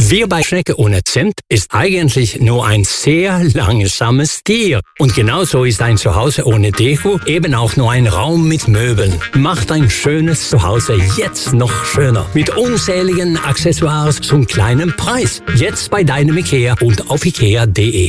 Wir bei Schnecke ohne Zimt ist eigentlich nur ein sehr langsames Tier. Und genauso ist ein Zuhause ohne Deko eben auch nur ein Raum mit Möbeln. Macht ein schönes Zuhause jetzt noch schöner. Mit unzähligen Accessoires zum kleinen Preis. Jetzt bei deinem Ikea und auf ikea.de.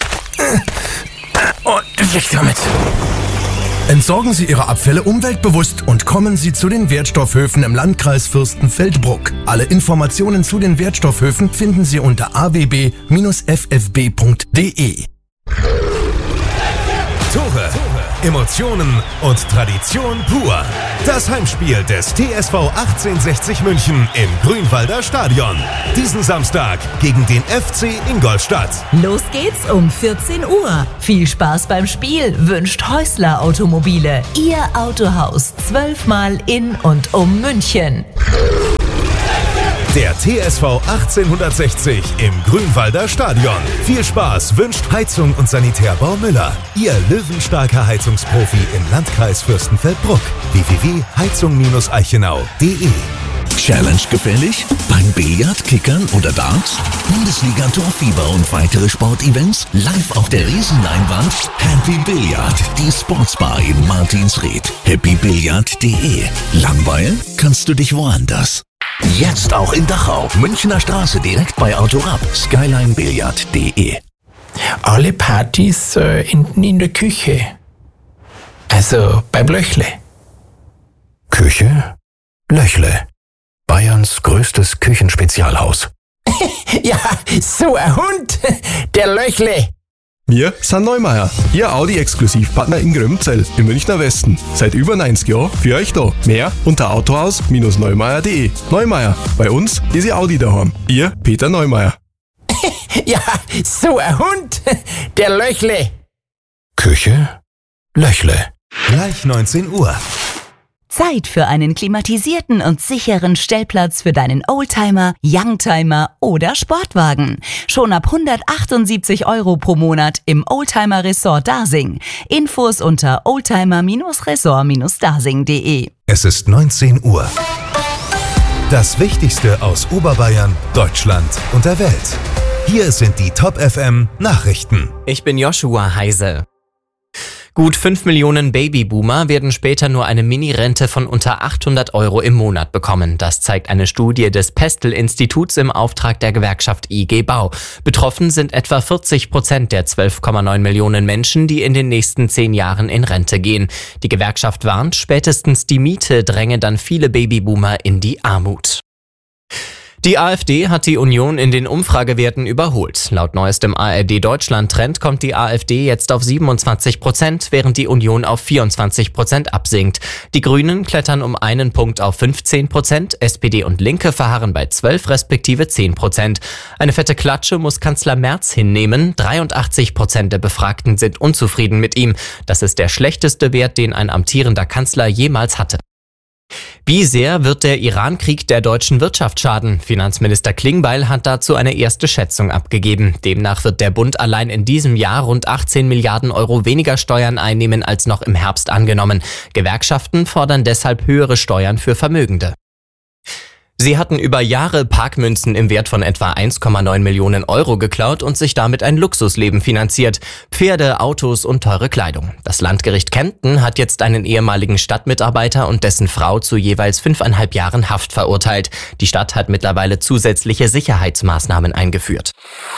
Und weg damit. Entsorgen Sie Ihre Abfälle umweltbewusst und kommen Sie zu den Wertstoffhöfen im Landkreis Fürstenfeldbruck. Alle Informationen zu den Wertstoffhöfen finden Sie unter awb-ffb.de. Tore, Emotionen und Tradition pur. Das Heimspiel des TSV 1860 München im Grünwalder Stadion. Diesen Samstag gegen den FC Ingolstadt. Los geht's um 14 Uhr. Viel Spaß beim Spiel wünscht Häusler Automobile. Ihr Autohaus 12-mal in und um München. Der TSV 1860 im Grünwalder Stadion. Viel Spaß wünscht Heizung und Sanitärbau Müller. Ihr löwenstarker Heizungsprofi im Landkreis Fürstenfeldbruck. www.heizung-eichenau.de. Challenge gefällig? Beim Billard, Kickern oder Darts? Bundesliga Torfieber und weitere Sportevents live auf der Riesenleinwand? Happy Billard, die Sportsbar in Martinsried. happybillard.de. Langweilen kannst du dich woanders. Jetzt auch in Dachau, Münchner Straße, direkt bei Autorab. skylinebillard.de. Alle Partys in der Küche. Also beim Löchle. Küche? Löchle. Bayerns größtes Küchenspezialhaus. Ja, so ein Hund. Der Löchle. Wir sind Neumeier, Ihr Audi-Exklusivpartner in Grömzell im Münchner Westen. Seit über 90 Jahren für euch da. Mehr unter autohaus-neumeier.de. Neumeier, bei uns ist Ihr Audi daheim. Ihr Peter Neumeier. Ja, so ein Hund. Der Löchle. Küche? Löchle. Gleich 19 Uhr. Zeit für einen klimatisierten und sicheren Stellplatz für deinen Oldtimer, Youngtimer oder Sportwagen. Schon ab 178 € pro Monat im Oldtimer Resort Dasing. Infos unter oldtimer-resort-dasing.de. Es ist 19 Uhr. Das Wichtigste aus Oberbayern, Deutschland und der Welt. Hier sind die Top FM Nachrichten. Ich bin Joshua Heise. Gut 5 Millionen Babyboomer werden später nur eine Mini-Rente von unter 800 € im Monat bekommen. Das zeigt eine Studie des Pestel-Instituts im Auftrag der Gewerkschaft IG Bau. Betroffen sind etwa 40% der 12,9 Millionen Menschen, die in den nächsten 10 Jahren in Rente gehen. Die Gewerkschaft warnt, spätestens die Miete dränge dann viele Babyboomer in die Armut. Die AfD hat die Union in den Umfragewerten überholt. Laut neuestem ARD-Deutschland-Trend kommt die AfD jetzt auf 27%, während die Union auf 24% absinkt. Die Grünen klettern um einen Punkt auf 15%, SPD und Linke verharren bei 12 respektive 10%. Eine fette Klatsche muss Kanzler Merz hinnehmen. 83% der Befragten sind unzufrieden mit ihm. Das ist der schlechteste Wert, den ein amtierender Kanzler jemals hatte. Wie sehr wird der Iran-Krieg der deutschen Wirtschaft schaden? Finanzminister Klingbeil hat dazu eine erste Schätzung abgegeben. Demnach wird der Bund allein in diesem Jahr rund 18 Milliarden € weniger Steuern einnehmen als noch im Herbst angenommen. Gewerkschaften fordern deshalb höhere Steuern für Vermögende. Sie hatten über Jahre Parkmünzen im Wert von etwa 1,9 Millionen € geklaut und sich damit ein Luxusleben finanziert. Pferde, Autos und teure Kleidung. Das Landgericht Kempten hat jetzt einen ehemaligen Stadtmitarbeiter und dessen Frau zu jeweils 5,5 Jahren Haft verurteilt. Die Stadt hat mittlerweile zusätzliche Sicherheitsmaßnahmen eingeführt.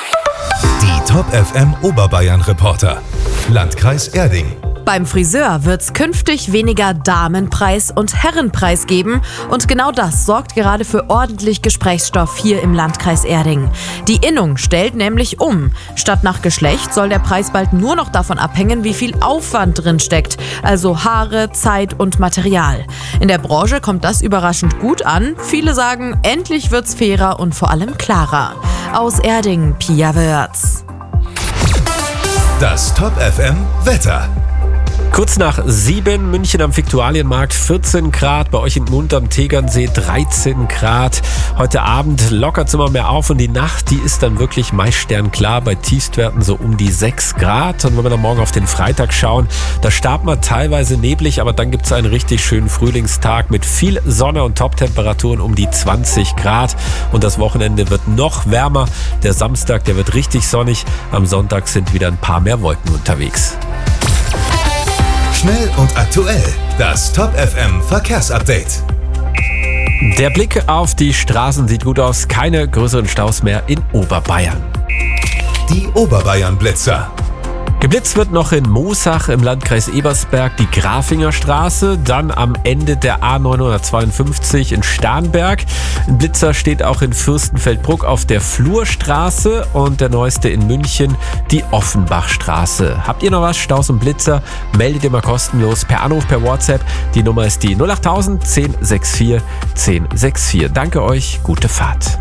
Die Top FM Oberbayern Reporter. Landkreis Erding. Beim Friseur wird's künftig weniger Damenpreis und Herrenpreis geben und genau das sorgt gerade für ordentlich Gesprächsstoff hier im Landkreis Erding. Die Innung stellt nämlich um. Statt nach Geschlecht soll der Preis bald nur noch davon abhängen, wie viel Aufwand drin steckt, also Haare, Zeit und Material. In der Branche kommt das überraschend gut an. Viele sagen, endlich wird's fairer und vor allem klarer. Aus Erding, Pia Wörz. Das Top FM Wetter. Kurz nach 7, München am Viktualienmarkt 14 Grad, bei euch in Mund am Tegernsee 13 Grad. Heute Abend lockert es immer mehr auf und die Nacht, die ist dann wirklich meist sternklar, bei Tiefstwerten so um die 6 Grad. Und wenn wir dann morgen auf den Freitag schauen, da startet man teilweise neblig, aber dann gibt es einen richtig schönen Frühlingstag mit viel Sonne und Top-Temperaturen um die 20 Grad. Und das Wochenende wird noch wärmer. Der Samstag, der wird richtig sonnig. Am Sonntag sind wieder ein paar mehr Wolken unterwegs. Schnell und aktuell. Das Top FM Verkehrsupdate. Der Blick auf die Straßen sieht gut aus. Keine größeren Staus mehr in Oberbayern. Die Oberbayern-Blitzer. Geblitzt wird noch in Moosach im Landkreis Ebersberg die Grafinger Straße, dann am Ende der A952 in Starnberg. Ein Blitzer steht auch in Fürstenfeldbruck auf der Flurstraße und der neueste in München die Offenbachstraße. Habt ihr noch was? Staus und Blitzer? Meldet ihr mal kostenlos per Anruf, per WhatsApp. Die Nummer ist die 08000 1064 1064. Danke euch, gute Fahrt.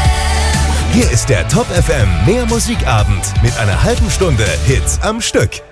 Hier ist der Top FM Mehr Musikabend mit einer halben Stunde Hits am Stück.